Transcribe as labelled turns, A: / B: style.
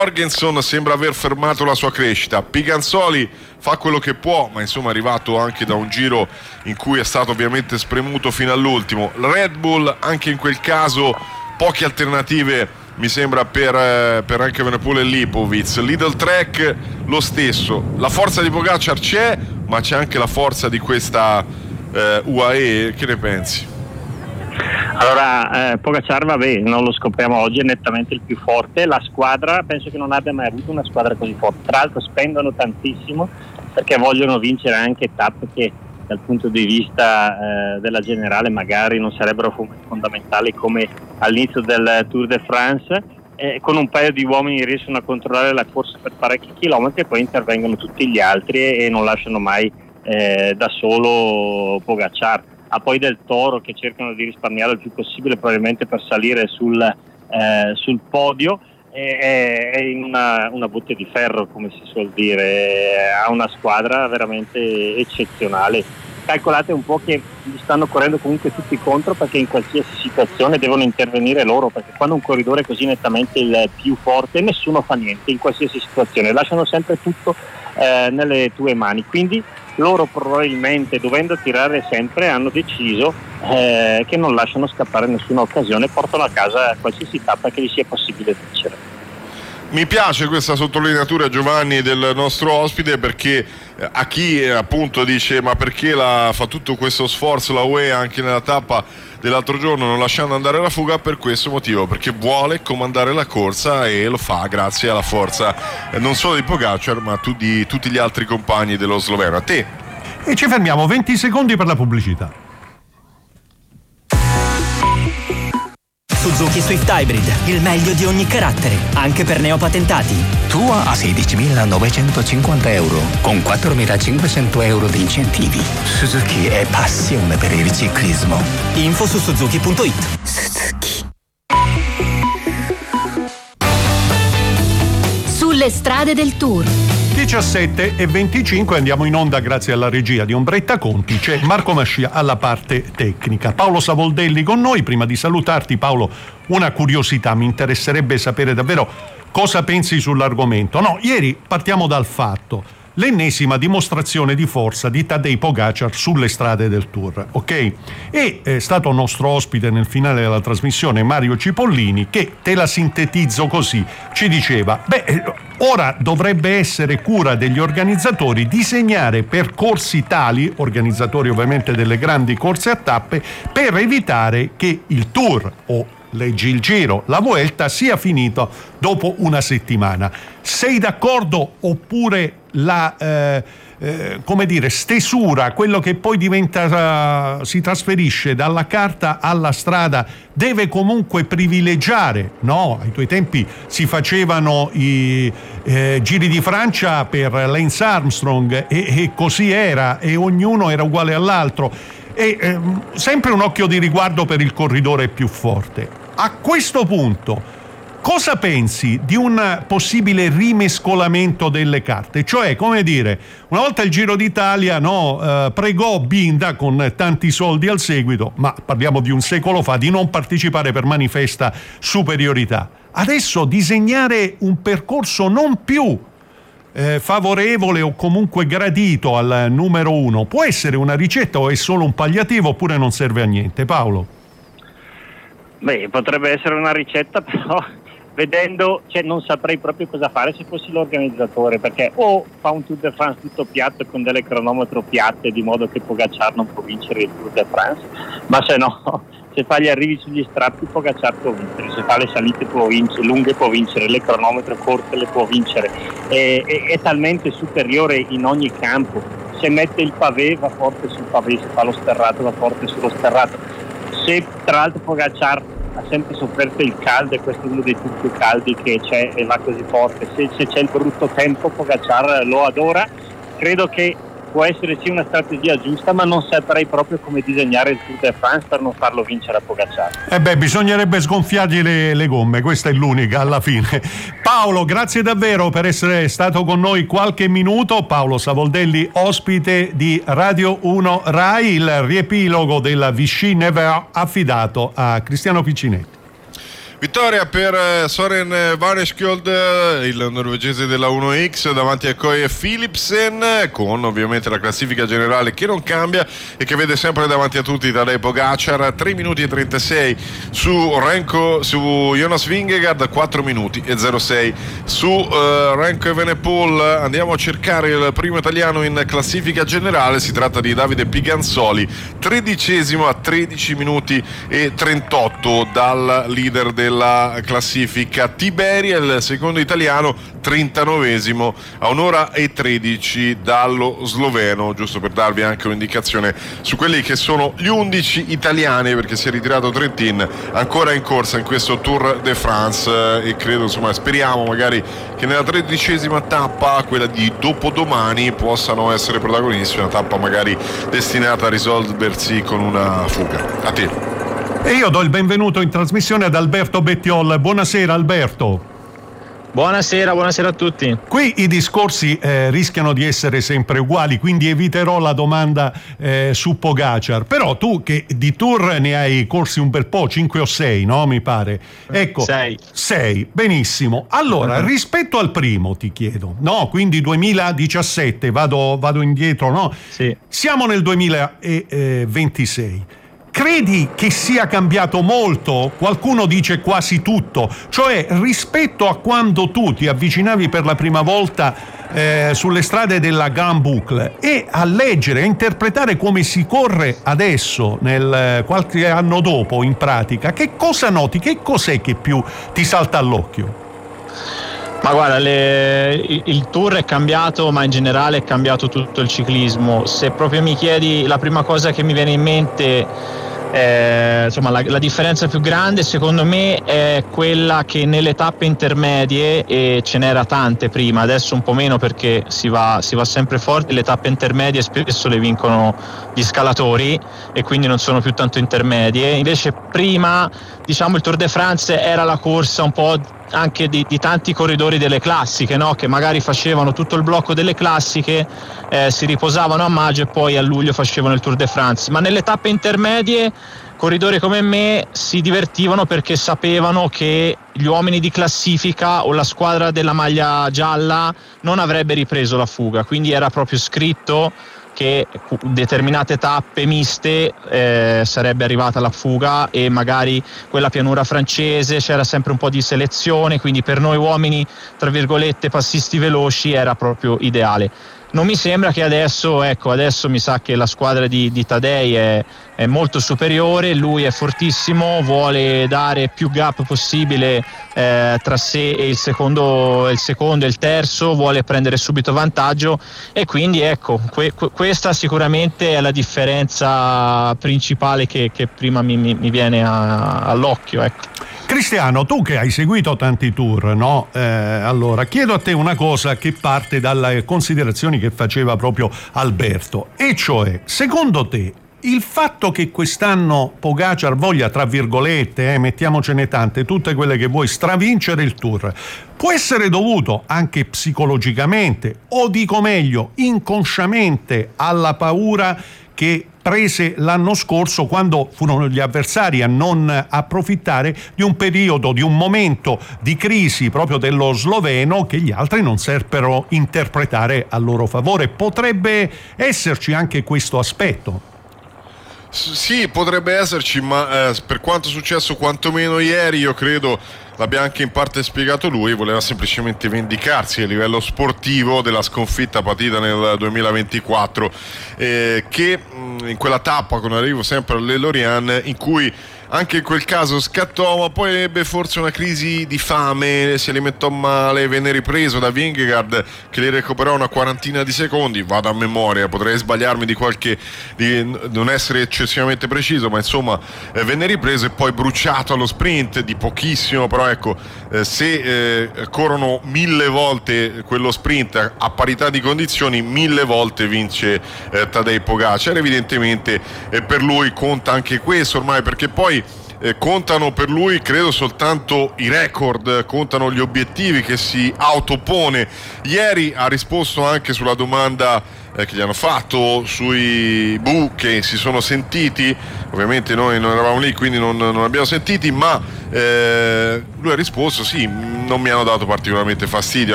A: Jorgenson sembra aver fermato la sua crescita. Piganzoli fa quello che può, ma insomma è arrivato anche da un giro in cui è stato ovviamente spremuto fino all'ultimo. Red Bull, anche in quel caso poche alternative mi sembra per anche Evenepoel e Lipovic. Lidl Trek lo stesso. La forza di Pogacar c'è, ma c'è anche la forza di questa UAE. Che ne pensi?
B: Allora, Pogacar, vabbè, non lo scopriamo oggi, è nettamente il più forte. La squadra, penso che non abbia mai avuto una squadra così forte. Tra l'altro spendono tantissimo perché vogliono vincere anche tappe che dal punto di vista della generale magari non sarebbero fondamentali come all'inizio del Tour de France. Con un paio di uomini riescono a controllare la corsa per parecchi chilometri e poi intervengono tutti gli altri e non lasciano mai da solo Pogacar. Ha poi Del Toro che cercano di risparmiare il più possibile probabilmente per salire sul podio. È in una botte di ferro, come si suol dire. Ha una squadra veramente eccezionale. Calcolate un po' che gli stanno correndo comunque tutti contro, perché in qualsiasi situazione devono intervenire loro, perché quando un corridore è così nettamente il più forte nessuno fa niente in qualsiasi situazione, lasciano sempre tutto nelle tue mani, quindi loro probabilmente, dovendo tirare sempre, hanno deciso che non lasciano scappare nessuna occasione, portano a casa qualsiasi tappa che gli sia possibile vincere.
A: Mi piace questa sottolineatura, Giovanni, del nostro ospite, perché a chi appunto dice ma perché fa tutto questo sforzo la UE anche nella tappa dell'altro giorno non lasciando andare la fuga, per questo motivo, perché vuole comandare la corsa e lo fa grazie alla forza non solo di Pogacar ma di tutti gli altri compagni dello sloveno. A te.
C: E ci fermiamo 20 secondi per la pubblicità.
D: Suzuki Swift Hybrid, il meglio di ogni carattere, anche per neopatentati.
E: Tua a 16.950 euro, con 4.500 euro di incentivi. Suzuki è passione per il ciclismo.
D: Info su suzuki.it.
E: Suzuki.
F: Sulle strade del Tour.
C: 17 e 25 andiamo in onda grazie alla regia di Ombretta Conti. C'è Marco Mascia alla parte tecnica. Paolo Savoldelli con noi. Prima di salutarti, Paolo, una curiosità, mi interesserebbe sapere davvero cosa pensi sull'argomento. No, ieri partiamo dal fatto: l'ennesima dimostrazione di forza di Tadej Pogacar sulle strade del Tour, ok? E è stato nostro ospite nel finale della trasmissione Mario Cipollini, che, te la sintetizzo così, ci diceva: ora dovrebbe essere cura degli organizzatori disegnare percorsi tali, organizzatori ovviamente delle grandi corse a tappe, per evitare che il Tour o leggi il Giro, la Vuelta, sia finito dopo una settimana. Sei d'accordo oppure la stesura, quello che poi diventa si trasferisce dalla carta alla strada, deve comunque privilegiare, no? Ai tuoi tempi si facevano i giri di Francia per Lance Armstrong e così era, e ognuno era uguale all'altro, e sempre un occhio di riguardo per il corridore più forte. A questo punto, cosa pensi di un possibile rimescolamento delle carte? Cioè, come dire, una volta il Giro d'Italia pregò Binda con tanti soldi al seguito, ma parliamo di un secolo fa, di non partecipare per manifesta superiorità. Adesso disegnare un percorso non più favorevole o comunque gradito al numero uno può essere una ricetta, o è solo un palliativo, oppure non serve a niente? Paolo?
B: Beh, potrebbe essere una ricetta, però vedendo, non saprei proprio cosa fare se fossi l'organizzatore, perché o fa un Tour de France tutto piatto con delle cronometro piatte, di modo che Pogacar non può vincere il Tour de France, ma se no, se fa gli arrivi sugli strappi Pogacar può vincere, se fa le salite può vincere, lunghe può vincere, le cronometro corte le può vincere, è talmente superiore in ogni campo. Se mette il pavé va forte sul pavé, se fa lo sterrato va forte sullo sterrato. Se tra l'altro Pogacar ha sempre sofferto il caldo, e questo è uno dei punti più caldi che c'è e va così forte, se c'è il brutto tempo Pogacar lo adora. Credo che può essere sì una strategia giusta, ma non saprei proprio come disegnare il Tour de France per non farlo vincere a Pogacar.
C: Bisognerebbe sgonfiargli le gomme, questa è l'unica alla fine. Paolo, grazie davvero per essere stato con noi qualche minuto. Paolo Savoldelli, ospite di Radio 1 Rai, il riepilogo della Vichy Nevers affidato a Cristiano Piccinetti.
A: Vittoria per Søren Vaneskjold, il norvegese della 1X, davanti a Koy Philipsen, con ovviamente la classifica generale che non cambia e che vede sempre davanti a tutti Tadej Pogacar, 3 minuti e 36 su Jonas Vingegaard, 4 minuti e 06 su Remco Evenepoel. Andiamo a cercare il primo italiano in classifica generale, si tratta di Davide Piganzoli, 13esimo a 13 minuti e 38 dal leader della classifica. Tiberia, il secondo italiano, 39esimo a 1 ora e 13 dallo sloveno, giusto per darvi anche un'indicazione su quelli che sono gli 11 italiani, perché si è ritirato Trentin ancora in corsa in questo Tour de France e credo, insomma, speriamo magari che nella 13esima tappa, quella di dopodomani, possano essere protagonisti, una tappa magari destinata a risolversi con una fuga. A te.
C: E io do il benvenuto in trasmissione ad Alberto Bettiol. Buonasera Alberto.
G: Buonasera a tutti.
C: Qui i discorsi rischiano di essere sempre uguali, quindi eviterò la domanda su Pogacar. Però tu che di tour ne hai corsi un bel po', 5 o 6, no? Mi pare. Ecco, 6, benissimo. Allora, rispetto al primo ti chiedo, no? Quindi 2017, vado indietro, no?
G: Sì.
C: Siamo nel 2026. Credi che sia cambiato molto? Qualcuno dice quasi tutto, cioè rispetto a quando tu ti avvicinavi per la prima volta sulle strade della Grande Boucle e a leggere, a interpretare come si corre adesso, qualche anno dopo in pratica, che cosa noti? Che cos'è che più ti salta all'occhio?
G: Ma guarda, il tour è cambiato, ma in generale è cambiato tutto il ciclismo. Se proprio mi chiedi, la prima cosa che mi viene in mente, insomma, la differenza più grande secondo me è quella che nelle tappe intermedie, e ce n'era tante prima, adesso un po' meno perché si va sempre forti, le tappe intermedie spesso le vincono gli scalatori e quindi non sono più tanto intermedie. Invece prima, diciamo, il Tour de France era la corsa un po' anche di tanti corridori delle classiche, no? Che magari facevano tutto il blocco delle classiche, si riposavano a maggio e poi a luglio facevano il Tour de France. Ma nelle tappe intermedie corridori come me si divertivano perché sapevano che gli uomini di classifica o la squadra della maglia gialla non avrebbe ripreso la fuga, quindi era proprio scritto che determinate tappe miste sarebbe arrivata la fuga, e magari quella pianura francese c'era sempre un po' di selezione, quindi per noi uomini tra virgolette passisti veloci era proprio ideale. Non mi sembra che adesso mi sa che la squadra di Tadej è molto superiore, lui è fortissimo, vuole dare più gap possibile tra sé e il secondo e il terzo, vuole prendere subito vantaggio, e quindi ecco, questa sicuramente è la differenza principale che prima mi viene all'occhio, ecco.
C: Cristiano, tu che hai seguito tanti tour, no? Allora, chiedo a te una cosa che parte dalle considerazioni che faceva proprio Alberto, e cioè, secondo te, il fatto che quest'anno Pogacar voglia, tra virgolette, mettiamocene tante, tutte quelle che vuoi, stravincere il tour, può essere dovuto anche psicologicamente, o dico meglio, inconsciamente, alla paura che prese l'anno scorso quando furono gli avversari a non approfittare di un periodo, di un momento di crisi proprio dello sloveno che gli altri non seppero interpretare a loro favore? Potrebbe esserci anche questo aspetto.
A: Sì, potrebbe esserci, ma per quanto è successo quantomeno ieri, io credo l'abbia anche in parte spiegato lui, voleva semplicemente vendicarsi a livello sportivo della sconfitta patita nel 2024, che in quella tappa, con arrivo sempre alle Lorient, in cui anche in quel caso scattò, ma poi ebbe forse una crisi di fame, si alimentò male, venne ripreso da Vingegaard che le recuperò una quarantina di secondi, vado a memoria, potrei sbagliarmi di non essere eccessivamente preciso, ma insomma venne ripreso e poi bruciato allo sprint di pochissimo, però ecco, se corrono 1000 volte quello sprint a parità di condizioni, 1000 volte vince Tadej Pogacar. Evidentemente per lui conta anche questo ormai, perché poi contano per lui credo soltanto i record, contano gli obiettivi che si autopone. Ieri ha risposto anche sulla domanda che gli hanno fatto sui Bu che si sono sentiti, ovviamente noi non eravamo lì quindi non abbiamo sentiti, ma lui ha risposto sì, non mi hanno dato particolarmente fastidio.